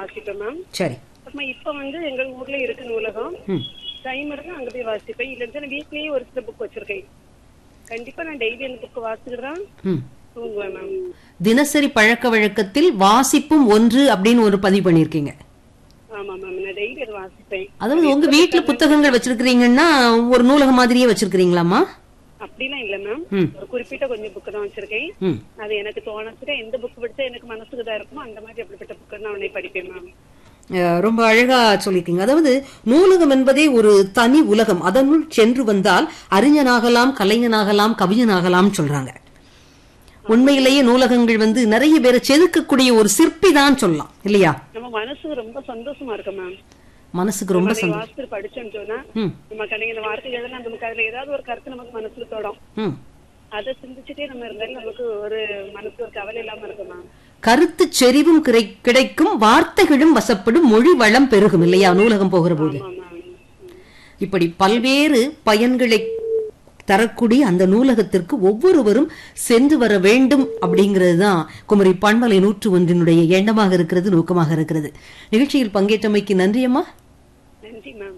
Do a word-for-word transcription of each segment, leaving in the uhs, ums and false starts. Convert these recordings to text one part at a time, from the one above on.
வாசிப்பேன் மேம். சரி. அப்புறமா இப்ப வந்து எங்க ஊர்ல இருக்கு நூலகம். டைம் இருந்தா அங்க போய் வாசிப்பேன். இல்லைன்னா வீட்லயே ஒரு சில புக் வச்சிருக்கேன். கண்டிப்பா நான் டெய்லி அந்த புக் வாசிக்கிறேன், தூங்குவேன் மேம். தினசரி பழக்க வழக்கத்தில் வாசிப்பும் ஒன்று அப்படின்னு ஒரு பதிவு பண்ணிருக்கீங்க. ஆமா மேம், நான் டெய்லி அதை வாசிப்பேன். அதாவது உங்க வீட்டுல புத்தகங்கள் வச்சிருக்கீங்கன்னா ஒரு நூலகம் மாதிரியே வச்சிருக்கீங்களாமா? அப்படிலாம் இல்ல மேம், ஒரு குறிப்பிட்ட கொஞ்சம் புக்கு தான் வச்சிருக்கேன். அது எனக்கு தோணுச்சுட்டா எந்த புக் படிச்சா எனக்கு மனசுக்கு தான் இருக்குமோ அந்த மாதிரி அப்படிப்பட்ட புக்கு நான் உடனே படிப்பேன் மேம். ரொம்ப அழகா சொல்லிருக்கீங்க. அதாவது நூலகம் என்பதே ஒரு தனி உலகம். அதனுள் சென்று வந்தால் அறிஞனாகலாம், கலைஞனாகலாம், கவிஞனாகலாம் சொல்றாங்க. உண்மையிலேயே நூலகங்கள் வந்து நிறைய பேரை செதுக்கக்கூடிய ஒரு சிற்பி தான் சொல்லலாம் இல்லையா? நம்ம மனசுக்கு ரொம்ப சந்தோஷமா இருக்கு மேம். மனசுக்கு ரொம்ப வாசித்து படிச்சோம்னு சொன்னா நம்ம கடைங்க வார்த்தை எதனா நமக்கு அதுல ஏதாவது ஒரு கருத்து நமக்கு மனசுல தோடும். அதை சிந்திச்சுட்டே நம்ம இருந்தாலும் நமக்கு ஒரு மனசு ஒரு கவலை இல்லாம இருக்கும் மேம். கருத்து செறிவும் கிடைக்கும், வார்த்தைகளும் வசப்படும், மொழி வளம் பெருகும் இல்லையா நூலகம் போகிற போது? இப்படி பல்வேறு பயன்களை தரக்கூடிய அந்த நூலகத்திற்கு ஒவ்வொருவரும் சென்று வர வேண்டும் அப்படிங்கிறது தான் குமரி பண்பலை நூற்று ஒன்றினுடைய எண்ணமாக இருக்கிறது, நோக்கமாக இருக்கிறது. நிகழ்ச்சியில் பங்கேற்றமைக்கு நன்றியம்மா. நன்றி மேம்.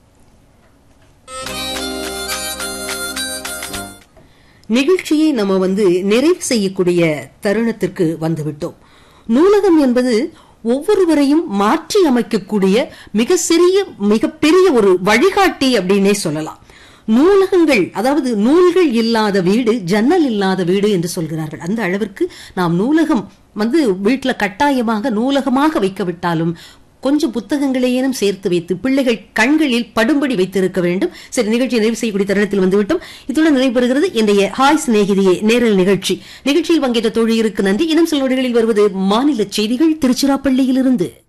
நிகழ்ச்சியை நம்ம வந்து நிறைவு செய்யக்கூடிய தருணத்திற்கு வந்துவிட்டோம். நூலகம் என்பது ஒவ்வொருவரையும் மாற்றி அமைக்கக்கூடிய மிக சிறிய மிகப்பெரிய ஒரு வழிகாட்டி அப்படின்னே சொல்லலாம். நூலகங்கள், அதாவது நூல்கள் இல்லாத வீடு ஜன்னல் இல்லாத வீடு என்று சொல்கிறார்கள். அந்த அளவிற்கு நாம் நூலகம் வந்து வீட்டுல கட்டாயமாக நூலகமாக வைக்கவிட்டாலும் கொஞ்சம் புத்தகங்களையேனும் சேர்த்து வைத்து பிள்ளைகள் கண்களில் படும்படி வைத்திருக்க வேண்டும். சரி, நிகழ்ச்சியை நிறைவு செய்யக்கூடிய தருணத்தில் வந்துவிட்டோம். இத்துடன் நிறைவுறுகிறது இன்றைய ஹாய் சிநேகிதியே நேரல் நிகழ்ச்சி. நிகழ்ச்சியில் பங்கேற்ற தோழியருக்கு நன்றி. இன்னும் சில நொடிகளில் வருவது மாநில செய்திகள் திருச்சிராப்பள்ளியிலிருந்து.